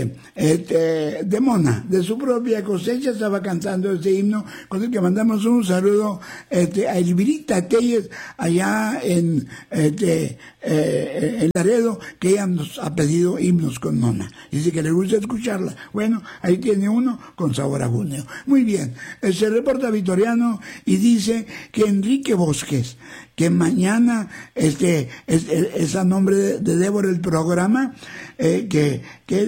de Mona, de su propia cosecha, estaba cantando este himno, con el que mandamos un saludo a Elvirita Telles, allá en Laredo, que ella nos ha pedido himnos con Mona. Dice que le gusta escucharla. Bueno, ahí tiene uno con sabor a junio. Muy bien, se reporta Vitoriano y dice que Enrique Bosques, que mañana es a nombre de Débora el programa, que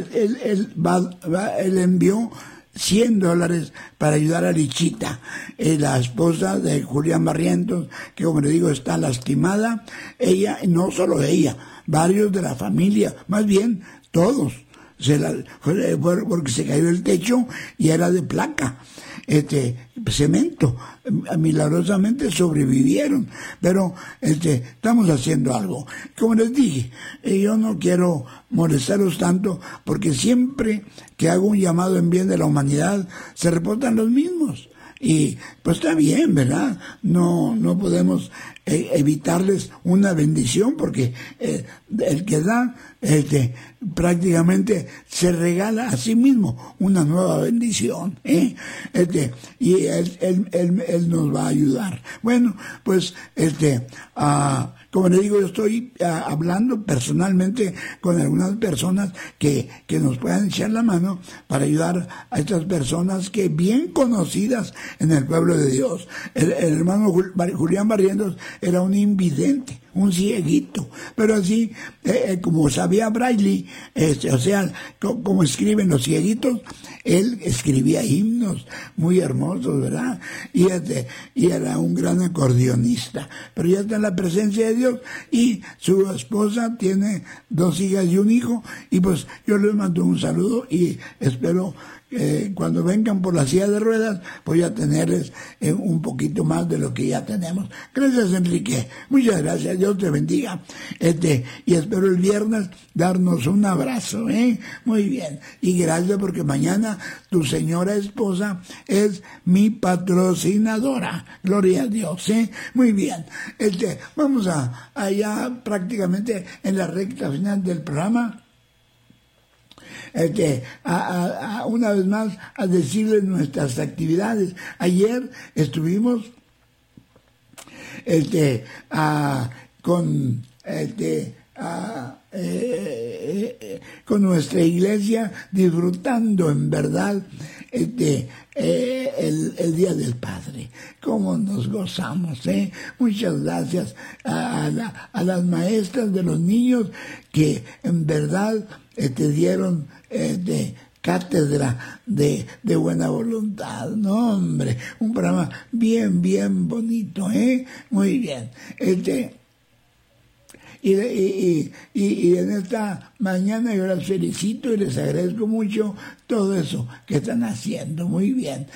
él envió $100 para ayudar a Lichita, la esposa de Julián Barrientos, que como le digo está lastimada. Ella, no solo ella, varios de la familia, más bien todos, porque se cayó el techo y era de placa, cemento. Milagrosamente sobrevivieron, pero estamos haciendo algo. Como les dije, yo no quiero molestaros tanto, porque siempre que hago un llamado en bien de la humanidad se reportan los mismos, y pues está bien, ¿verdad? No podemos evitarles una bendición, porque el que da prácticamente se regala a sí mismo una nueva bendición, y él nos va a ayudar. Bueno, pues como le digo, yo estoy hablando personalmente con algunas personas que nos puedan echar la mano para ayudar a estas personas que bien conocidas en el pueblo de Dios. El hermano Julián Barrientos era un invidente, un cieguito, pero así como sabía Braille, o sea, como escriben los cieguitos, él escribía himnos muy hermosos, ¿verdad? Y era un gran acordeonista, pero ya está en la presencia de Dios, y su esposa tiene 2 hijas y un hijo, y pues yo les mando un saludo y espero cuando vengan por la silla de ruedas, voy a tenerles un poquito más de lo que ya tenemos. Gracias, Enrique. Muchas gracias. Dios te bendiga. Y espero el viernes darnos un abrazo, Muy bien. Y gracias, porque mañana tu señora esposa es mi patrocinadora. Gloria a Dios, Muy bien. Vamos allá prácticamente en la recta final del programa. Una vez más a decirles nuestras actividades. Ayer estuvimos con nuestra iglesia disfrutando en verdad el Día del Padre. Cómo nos gozamos, Muchas gracias a las maestras de los niños que en verdad dieron cátedra de buena voluntad. No, hombre, un programa bien bonito, Muy bien. Y en esta mañana yo las felicito y les agradezco mucho todo eso que están haciendo. Muy bien.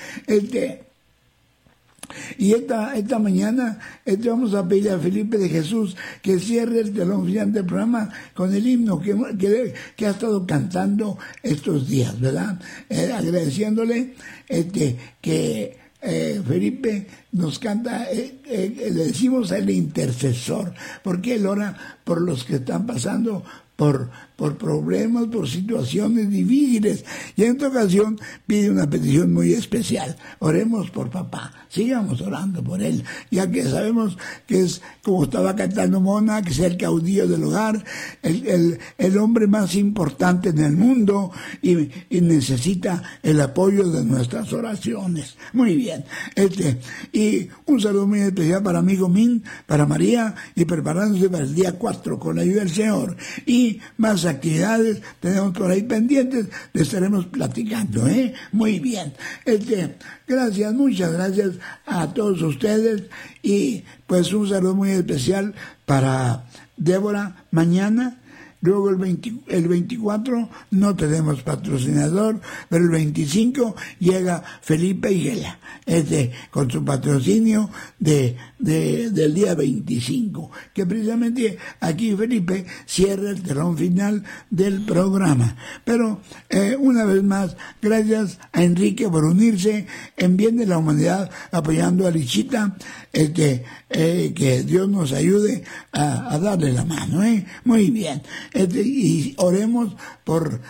Y esta mañana vamos a pedir a Felipe de Jesús que cierre el telón final del programa con el himno que ha estado cantando estos días, ¿verdad? Agradeciéndole que Felipe nos canta, le decimos el intercesor, porque él ora por los que están pasando por problemas, por situaciones difíciles, y en esta ocasión pide una petición muy especial. Oremos por papá, sigamos orando por él, ya que sabemos que es, como estaba cantando Mona, que es el caudillo del hogar, el hombre más importante en el mundo, y necesita el apoyo de nuestras oraciones. Muy bien. Y un saludo muy especial para amigo Min, para María, y preparándose para el día 4 con la ayuda del Señor. Y más actividades tenemos por ahí pendientes, les estaremos platicando, Muy bien. Gracias, muchas gracias a todos ustedes, y pues un saludo muy especial para Débora mañana. Luego el 24 no tenemos patrocinador, pero el 25 llega Felipe Higuela, con su patrocinio del día 25, que precisamente aquí Felipe cierra el telón final del programa. Pero una vez más, gracias a Enrique por unirse en bien de la humanidad, apoyando a Lichita, que Dios nos ayude a darle la mano, Muy bien. Y oremos por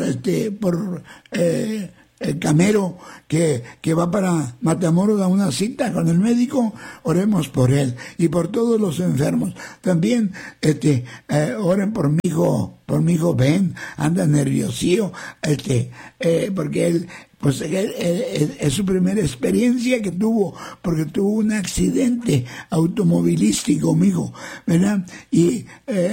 el camero que va para Matamoros a una cita con el médico, oremos por él y por todos los enfermos. También oren por mi hijo Ben, anda nerviosío, porque él es su primera experiencia que tuvo, porque tuvo un accidente automovilístico, mijo, ¿verdad? Y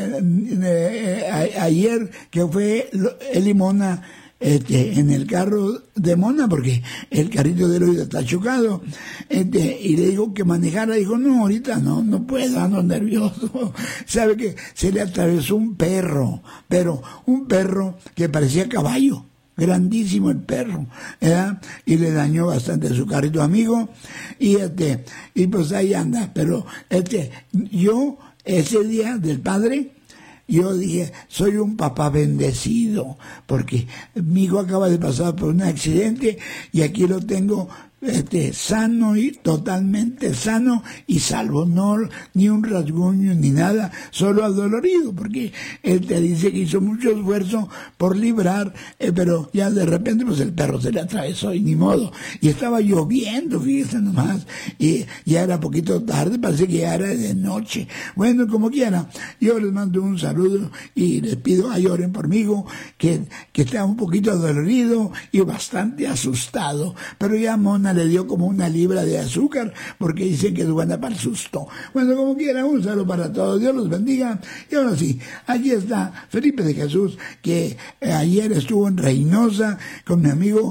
ayer que fue él y Mona en el carro de Mona, porque el carrito de Eloy está chocado, y le digo que manejara, dijo, no, ahorita no puedo, ando nervioso. Sabe que se le atravesó un perro, pero un perro que parecía caballo, grandísimo el perro, ¿verdad? Y le dañó bastante su carrito amigo, y pues ahí anda. Pero yo ese día del padre, yo dije, soy un papá bendecido, porque mi hijo acaba de pasar por un accidente y aquí lo tengo sano y totalmente sano y salvo, no ni un rasguño ni nada, solo adolorido, porque él te dice que hizo mucho esfuerzo por librar, pero ya de repente pues el perro se le atravesó y ni modo, y estaba lloviendo, fíjese nomás, y ya era poquito tarde, parece que ya era de noche. Bueno, como quiera, yo les mando un saludo y les pido a oren por mí, que está un poquito adolorido y bastante asustado, pero ya Mona le dio como 1 libra de azúcar, porque dicen que es buena para el susto. Bueno, como quiera, un saludo para todos, Dios los bendiga. Y ahora sí, aquí está Felipe de Jesús, que ayer estuvo en Reynosa con mi amigo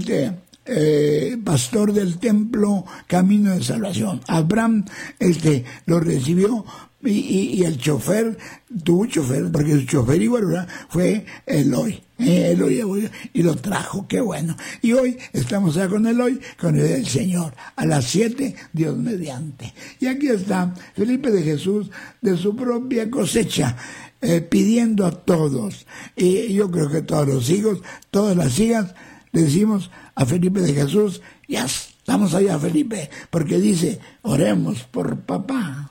pastor del templo Camino de Salvación. Abraham lo recibió, y el chofer, tuvo chofer, porque su chofer igual, ¿verdad?, fue Eloy, y lo trajo, qué bueno. Y hoy estamos ya con Eloy, con el Señor, a las 7, Dios mediante. Y aquí está Felipe de Jesús, de su propia cosecha, pidiendo a todos, y yo creo que todos los hijos, todas las hijas, le decimos a Felipe de Jesús, ya estamos allá, Felipe, porque dice, oremos por papá.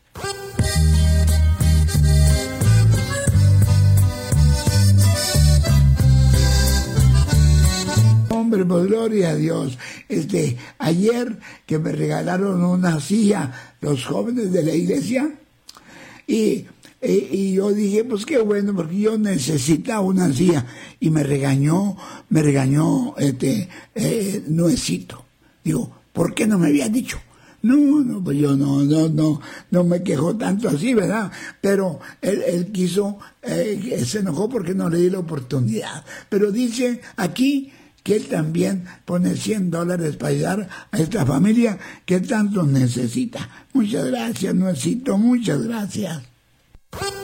Hombre, pues gloria a Dios. Ayer que me regalaron una silla los jóvenes de la iglesia, y yo dije, pues qué bueno, porque yo necesitaba una silla, y me regañó Nuecito. Digo, ¿por qué no me había dicho? No, pues yo no me quejó tanto así, ¿verdad? Pero él quiso, se enojó porque no le di la oportunidad. Pero dice aquí que él también pone $100 para ayudar a esta familia que tanto necesita. Muchas gracias, Nuecito, muchas gracias.